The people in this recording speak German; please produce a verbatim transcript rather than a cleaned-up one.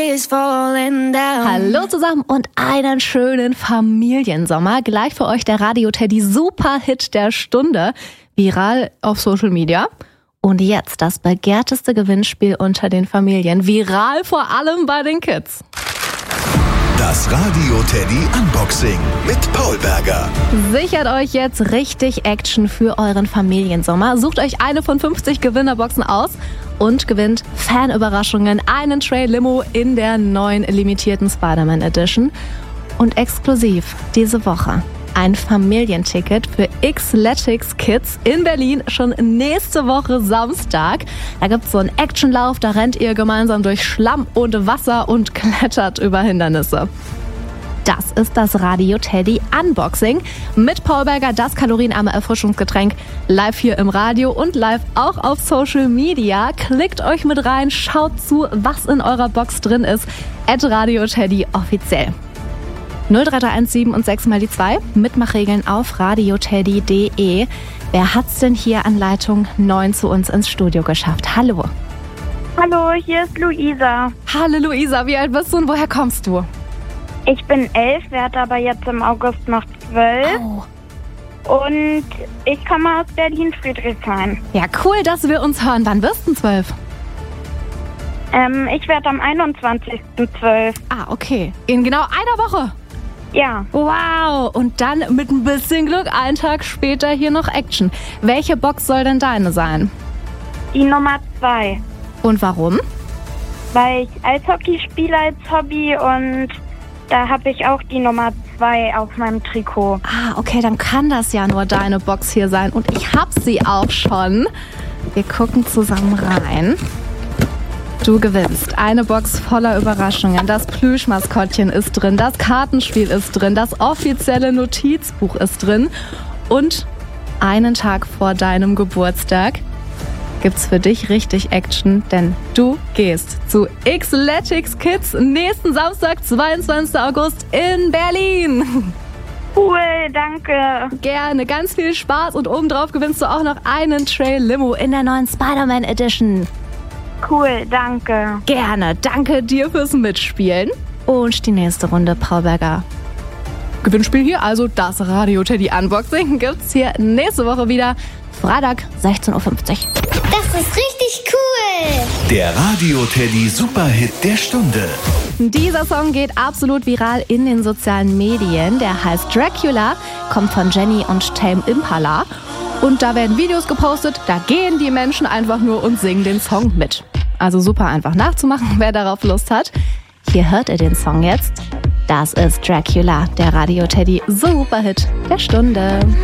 is falling down. Hallo zusammen und einen schönen Familiensommer. Gleich für euch der Radio Teddy Superhit der Stunde. Viral auf Social Media. Und jetzt das begehrteste Gewinnspiel unter den Familien. Viral vor allem bei den Kids. Das Radio Teddy Unboxing mit Paul Berger. Sichert euch jetzt richtig Action für euren Familiensommer. Sucht euch eine von fünfzig Gewinnerboxen aus und gewinnt Fanüberraschungen, einen Tray Limo in der neuen limitierten Spider-Man Edition. Und exklusiv diese Woche ein Familienticket für Xletics Kids in Berlin schon nächste Woche Samstag. Da gibt's so einen Actionlauf, da rennt ihr gemeinsam durch Schlamm und Wasser und klettert über Hindernisse. Das ist das Radio Teddy Unboxing mit Paul Berger, das kalorienarme Erfrischungsgetränk, live hier im Radio und live auch auf Social Media. Klickt euch mit rein, schaut zu, was in eurer Box drin ist. at Radio Teddy offiziell. null drei drei eins sieben und sechs mal die zwei. Mitmachregeln auf radioteddy punkt de. Wer hat's denn hier an Leitung neun zu uns ins Studio geschafft? Hallo. Hallo, hier ist Luisa. Hallo Luisa, wie alt bist du und woher kommst du? Ich bin elf, werde aber jetzt im August noch zwölf. Oh. Und ich komme aus Berlin-Friedrichshain. Ja, cool, dass wir uns hören. Wann wirst du zwölf? Ähm, ich werde am einundzwanzigsten zwölf. Ah, okay. In genau einer Woche. Ja. Wow, und dann mit ein bisschen Glück einen Tag später hier noch Action. Welche Box soll denn deine sein? Die Nummer zwei. Und warum? Weil ich Eishockey spiele als Hobby und da habe ich auch die Nummer zwei auf meinem Trikot. Ah, okay, dann kann das ja nur deine Box hier sein. Und ich hab sie auch schon. Wir gucken zusammen rein. Du gewinnst eine Box voller Überraschungen. Das Plüschmaskottchen ist drin, das Kartenspiel ist drin, das offizielle Notizbuch ist drin. Und einen Tag vor deinem Geburtstag gibt's für dich richtig Action, denn du gehst zu Xletics Kids nächsten Samstag, zweiundzwanzigsten August in Berlin. Cool, danke. Gerne, ganz viel Spaß und obendrauf gewinnst du auch noch einen Tray Limo in der neuen Spider-Man Edition. Cool, danke. Gerne, danke dir fürs Mitspielen. Und die nächste Runde, Paul Berger. Gewinnspiel hier, also das Radio Teddy Unboxing, gibt's hier nächste Woche wieder. Freitag, sechzehn Uhr fünfzig. Das ist richtig cool. Der Radio Teddy Superhit der Stunde. Dieser Song geht absolut viral in den sozialen Medien. Der heißt Dracula, kommt von Jenny und Tame Impala. Und da werden Videos gepostet, da gehen die Menschen einfach nur und singen den Song mit. Also super einfach nachzumachen, wer darauf Lust hat. Hier hört ihr den Song jetzt. Das ist Dracula, der Radio Teddy Superhit der Stunde.